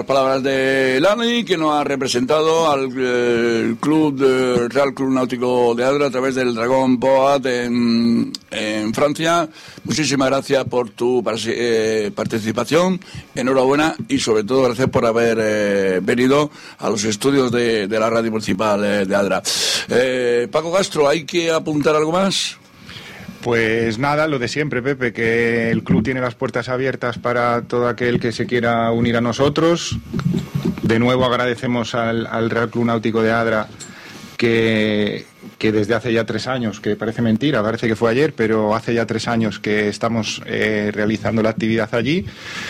Palabras de Lani, que nos ha representado al Real Club Náutico de Adra a través del Dragón Boat en Francia. Muchísimas gracias por tu participación, enhorabuena y sobre todo gracias por haber venido a los estudios de la Radio Municipal de Adra. Paco Castro, ¿hay que apuntar algo más? Pues nada, lo de siempre, Pepe, que el club tiene las puertas abiertas para todo aquel que se quiera unir a nosotros. De nuevo agradecemos al Real Club Náutico de Adra que desde hace ya 3 años, que parece mentira, parece que fue ayer, pero hace ya 3 años que estamos realizando la actividad allí.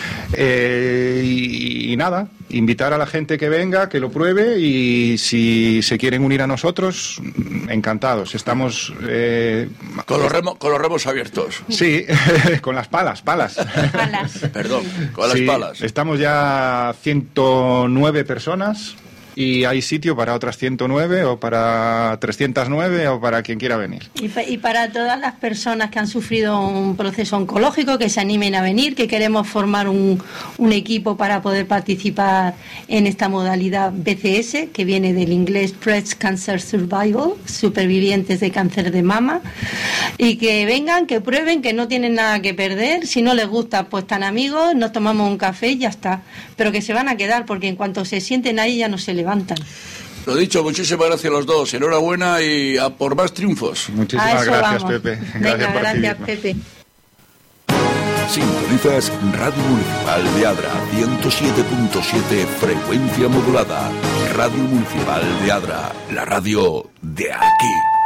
Y nada, invitar a la gente que venga, que lo pruebe, y si se quieren unir a nosotros, encantados. Estamos con los remos abiertos. Sí, con las palas. Perdón, con las palas. Estamos ya 109 personas. Y hay sitio para otras 109 o para 309 o para quien quiera venir. Y para todas las personas que han sufrido un proceso oncológico, que se animen a venir, que queremos formar un equipo para poder participar en esta modalidad BCS, que viene del inglés Breast Cancer Survival, supervivientes de cáncer de mama, y que vengan, que prueben, que no tienen nada que perder. Si no les gusta, pues están amigos, nos tomamos un café y ya está. Pero que se van a quedar, porque en cuanto se sienten ahí ya no se levantan. Lo dicho, muchísimas gracias a los dos, enhorabuena y a por más triunfos. Muchísimas gracias, vamos. Pepe. Venga, gracias, Pepe. Sintonizas Radio Municipal de Adra, 107.7 frecuencia modulada. Radio Municipal de Adra, la radio de aquí.